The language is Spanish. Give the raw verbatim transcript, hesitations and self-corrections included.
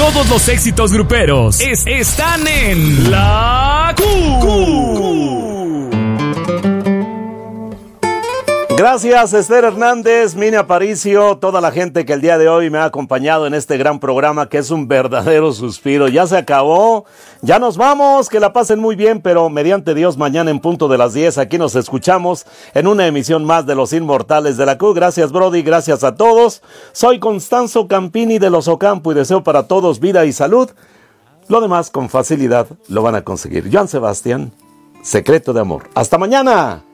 Todos los éxitos gruperos es, están en La Q. Gracias, Esther Hernández, Mini Aparicio, toda la gente que el día de hoy me ha acompañado en este gran programa que es un verdadero suspiro. Ya se acabó, ya nos vamos, que la pasen muy bien, pero mediante Dios mañana en punto de las diez aquí nos escuchamos en una emisión más de Los Inmortales de la Q. Gracias, Brody, gracias a todos. Soy Constanzo Campini de Los Ocampo y deseo para todos vida y salud. Lo demás con facilidad lo van a conseguir. Joan Sebastián, Secreto de Amor. ¡Hasta mañana!